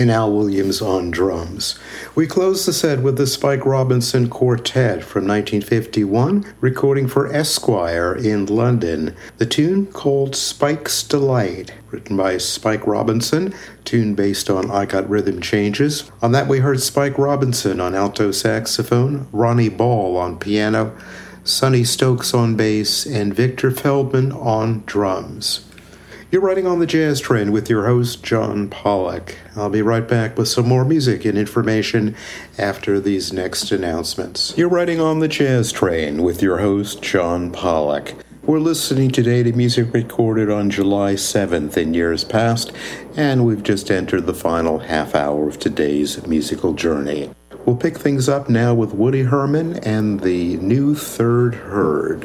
and Al Williams on drums. We close the set with the Spike Robinson Quartet from 1951, recording for Esquire in London. The tune called Spike's Delight, written by Spike Robinson, tune based on I Got Rhythm Changes. On that we heard Spike Robinson on alto saxophone, Ronnie Ball on piano, Sonny Stokes on bass, and Victor Feldman on drums. You're riding on the Jazz Train with your host, John Pollock. I'll be right back with some more music and information after these next announcements. You're riding on the Jazz Train with your host, John Pollock. We're listening today to music recorded on July 7th in years past, and we've just entered the final half hour of today's musical journey. We'll pick things up now with Woody Herman and the new Third Herd.